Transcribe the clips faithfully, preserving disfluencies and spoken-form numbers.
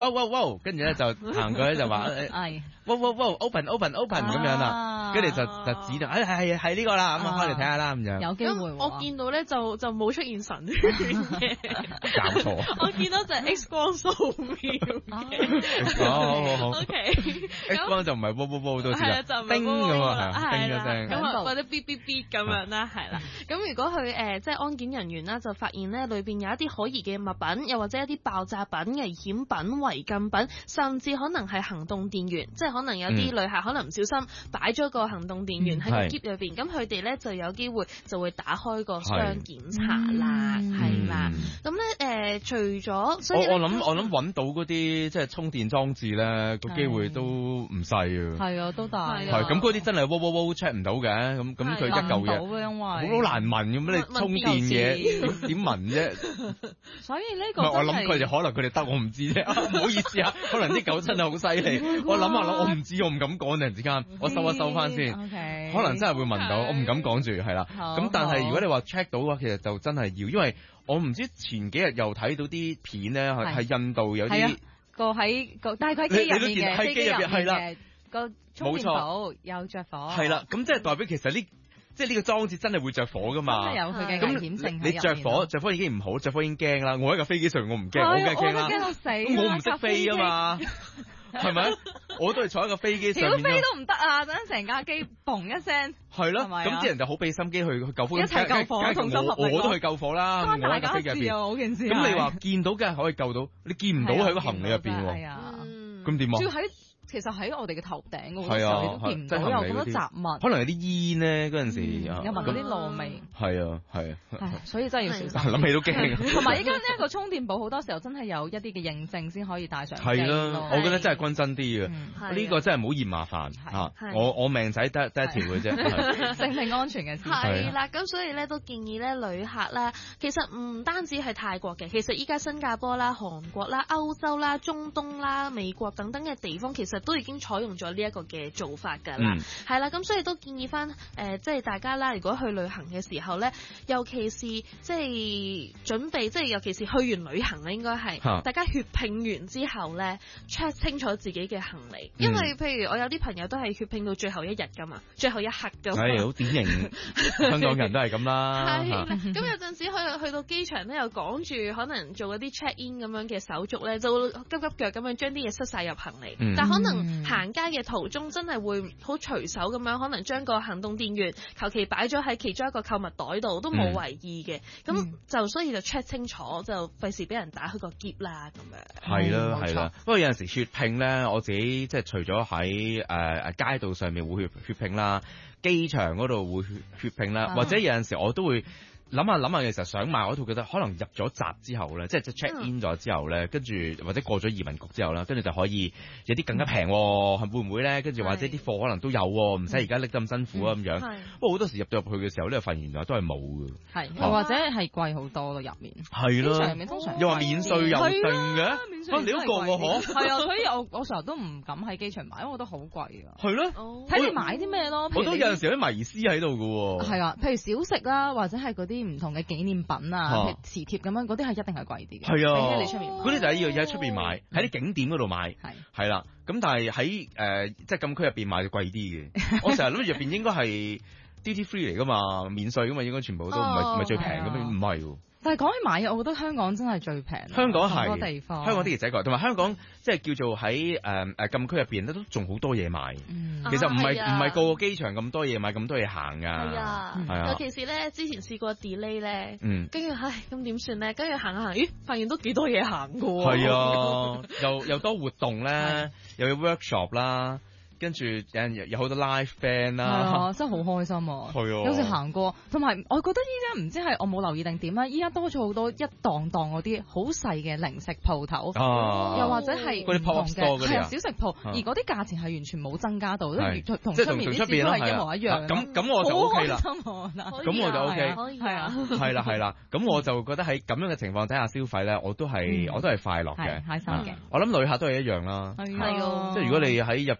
哇哇哇，跟住咧就行過咧就話誒，哇哇哇 open open open 咁樣啦，跟住就就指定，誒係係呢個啦，咁啊開嚟睇下啦咁樣。 有機會我見到咧就就冇出現神犬嘅， 搞錯。 我見到就係 X 光掃描嘅。 好好好。 O K。 X 光就唔係哇哇哇都係啊，就唔係叮咁啊，叮係啦， 一聲。 咁啊或者嗶嗶嗶咁樣啦，係啦。咁如果佢誒即係安檢人員啦，就發現咧裏邊有一啲可疑嘅物品，又或者一啲爆炸品、危險品、違禁品，甚至可能係行動電源，即係可能有啲旅客可能唔小心擺咗個行動電源喺個篋入邊，咁佢哋咧就有機會就會打開個箱檢查啦，係啦。咁咧誒，除咗所以我我諗我諗揾到嗰啲即係充電裝置咧，個機會都唔細啊。 係啊，都大。 係咁嗰啲真係 wow wow wow check 唔到嘅，咁咁佢一嚿嘢， 因為好難聞咁，你充電嘢點聞啫？ 所以呢個我諗佢哋可能佢哋得我唔知啫，唔好意思啊，可能啲狗真係好犀利，我諗下諗，我唔知我唔敢講，突然之間我收一收翻先，可能真係會聞到，我唔敢講住係啦。咁但係如果你話 check 到嘅話，其實就真係要，因為我唔知前幾日又睇到啲片咧，係係印度有啲個喺個，但係佢機入面嘅飛機入邊係啦， 個充電寶有着火， 係啦，咁即係代表其實呢。即係呢個裝置真係會着火噶嘛？ 真係有佢嘅危險性。 你着火，着火已經唔好，着火已經驚啦。我喺架飛機上，我唔驚，我梗係驚啦。 我驚到死， 我唔識飛啊嘛，係咪？我都係坐喺個飛機上面。 小飛都唔得啊！等陣成架機嘣一聲。 係咯，咁啲人就好俾心機去去救火， 一齊救火，同心合力。 我都去救火啦，我喺架飛機入邊。 好件事。 咁你話見到梗係可以救到，你見唔到喺個行李入邊喎。 係啊， 咁點啊？ 主要喺。其實喺我哋嘅頭頂嗰個時候，你都見唔到有好多雜物， 可能有啲煙咧嗰陣時， 有聞到啲燶味。 係啊，係啊， 所以真係要小心。 諗起都驚。 同埋依家呢一個充電寶好多時候真係有一啲嘅認證先可以帶上機。 係啦，我覺得真係均真啲嘅。呢個真係唔好嫌麻煩嚇。我我命仔得得一條嘅啫， 性命安全嘅事。 係啦，咁所以咧都建議咧旅客啦，其實唔單止係泰國嘅，其實依家新加坡啦、韓國啦、歐洲啦、中東啦、美國等等嘅地方，其實都已經採用咗呢一個嘅做法㗎啦，係啦、嗯，咁所以都建議翻誒、呃，即係大家啦，如果去旅行嘅時候咧，尤其是即係準備，即係尤其是去完旅行咧，應該係、啊、大家血拼完之後咧 check 清楚自己嘅行李，因為譬如我有啲朋友都係血拼到最後一日㗎嘛，最後一刻㗎嘛， 係好典型，香港人都係咁啦。 係啦，咁有陣時去去到機場咧，又趕住可能做嗰啲 check in 咁樣嘅手續咧，就會急急腳咁樣將啲嘢塞晒入行李，嗯、但可能行街嘅途中真係會好隨手咁樣，可能將個行動電源求其擺咗喺其中一個購物袋度，都冇為意嘅。咁、嗯、就所以就 check 清楚，就費事俾人打開個篋啦咁樣。 係啦係啦，不過有陣時血拼咧，我自己即係除咗喺誒誒街道上面會血血拼啦，機場嗰度會血血拼啦，啊、或者有陣時我都會。諗下諗下嘅時候想買嗰套，覺得可能入咗閘之後咧，即係即係 check in 咗之後咧，跟住或者過咗移民局之後啦，跟住就可以有啲更加平，係會唔會咧？跟住或者啲貨可能都有，唔使而家拎得咁辛苦啊咁樣。不過好多時入到入去嘅時候咧，發現原來都係冇嘅。 係，又或者係貴好多咯入面。 係咯， 入面通常又話免稅又剩嘅， 免你都過喎嗬？ 係啊，所以我我成日都唔敢喺機場買，因為我覺得好貴啊。 係咯， 睇你買啲咩咯。 我都有陣時有啲迷思喺度嘅。係啊，譬如小食啦，或者係嗰啲唔同嘅紀念品啊，譬如磁貼咁樣，嗰啲係一定係貴啲嘅。係啊，喺你出面， 嗰啲就係要喺出邊買，喺啲景點嗰度買。係係啦，咁但係喺誒即係禁區入邊買就貴啲嘅。我成日諗住入邊應該係 duty free 嚟噶嘛，免稅噶嘛，應該全部都唔係唔係最平咁樣，唔係。 但係講起買嘢，我覺得香港真係最平。 香港係好多地方， 香港啲嘢仔貴，同埋香港即係叫做喺誒誒禁區入邊咧，都仲好多嘢買。嗯、其實唔係唔係個個機場咁多嘢買，咁多嘢行㗎。係啊，係啊。 尤其是咧，之前試過 delay 咧，嗯，跟住唉，咁點算咧？跟住行下行，咦，發現都幾多嘢行㗎喎。係啊，又又多活動咧，又有 workshop 啦。跟住有有好多 live band 啦， 啊，真係好開心啊！係啊，有時行過，同埋我覺得依家唔知係我冇留意定點啦，依家多咗好多一檔檔嗰啲好細嘅零食鋪頭，又或者係嗰啲 pop store 嗰啲啊，小食鋪，而嗰啲價錢係完全冇增加到，都同出面啲店都係一模一樣。 咁咁我就 OK 啦， 咁我就 OK， 係啊， 係啦係啦，咁我就覺得喺咁樣嘅情況底下消費咧，我都係我都係快樂嘅， 開心嘅。 我諗旅客都係一樣啦， 係啊， 即係如果你喺入邊。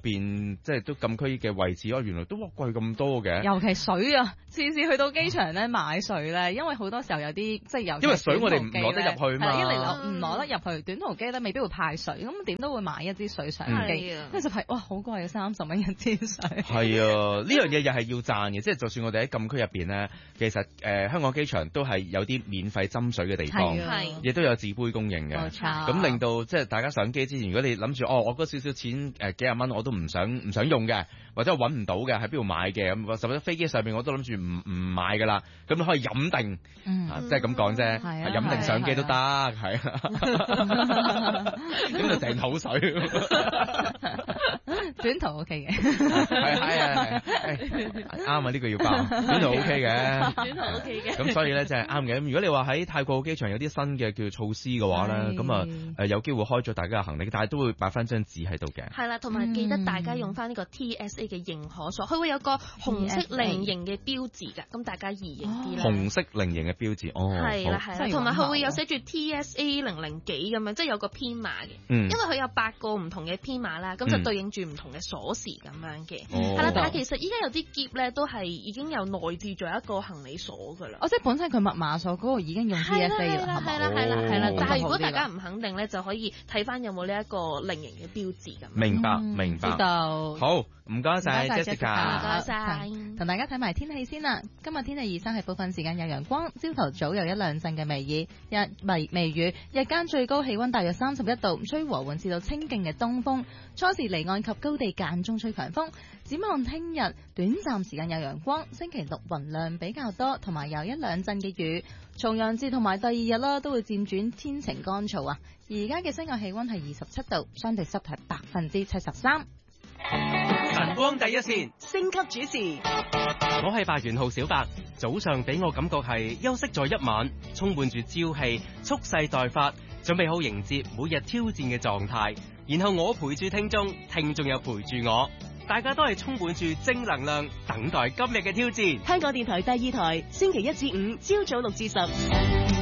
邊即係都禁區嘅位置哦，原來都哇貴咁多嘅。 尤其水啊，次次去到機場咧買水咧，因為好多時候有啲即係有。 因為水我哋唔攞得入去嘛。 一嚟攞唔攞得入去，短途機咧未必會派水，咁點都會買一支水上機。跟住就係哇，好貴啊，三十蚊一支水。係啊，呢樣嘢又係要讚嘅，即係就算我哋喺禁區入邊咧，其實誒、呃、香港機場都係有啲免費斟水嘅地方，亦都有紙杯供應嘅。冇錯。咁令到即係大家上機之前，如果你諗住哦，我嗰少少錢誒、呃、幾廿蚊我都唔想唔想用嘅，或者我揾唔到嘅喺邊度買嘅，咁甚至飛機上邊我都諗住唔唔買㗎啦，咁你可以飲定，嗯啊、即係咁講啫，飲定上機都得，係咁就成口水。 短途 OK 嘅， 係係啊，啱啊，呢個要爆，短途 OK 嘅， 短途 OK 嘅。 咁所以咧就係啱嘅。咁如果你話喺泰國機場有啲新嘅叫措施嘅話咧，咁啊誒有機會開咗大家嘅行李，但係都會擺翻張紙喺度嘅。 係啦，同埋記得大家用翻呢個 T S A 嘅認可鎖，佢會有個紅色菱形嘅標誌㗎，咁大家易認啲啦。 紅色菱形嘅標誌，哦， 係啦係啦，同埋佢會有寫住 T S A 零零幾咁樣，即係有個編碼嘅，因為佢有八個唔同嘅編碼啦，咁就對應住唔同嘅鎖匙咁樣嘅，係啦。但係其實依家有啲喼咧都係已經有內置咗一個行李鎖㗎啦。 哦，即係本身佢密碼鎖嗰個已經用 T S A 啦， 係啦係啦係啦。但係如果大家唔肯定咧，就可以睇翻有冇呢一個菱形嘅標誌咁。 明白明白。 知道。 好，唔該晒 Jessica， 唔該晒。 同大家睇埋天氣先啦。今日天氣預測係部分時間有陽光，朝頭早有一兩陣嘅微雨，日微微雨，日間最高氣溫大約三十一度，吹和緩至到清勁嘅東風，初時離岸及高地間中吹強風。展望聽日短暫時間有陽光，星期六雲量比較多，同埋有一兩陣嘅雨。重陽節同埋第二日啦，都會漸轉天晴乾燥啊！而家嘅室外氣溫係二十七度，相對濕度係百分之七十三。 晨光第一線，升級主持，我係白元浩小白。早上俾我感覺係休息咗一晚，充滿住朝氣，蓄勢待發，準備好迎接每日挑戰嘅狀態。然後我陪住聽眾，聽眾又陪住我，大家都係充滿住正能量，等待今日嘅挑戰。 香港電台第二台，星期一至五朝早六至十。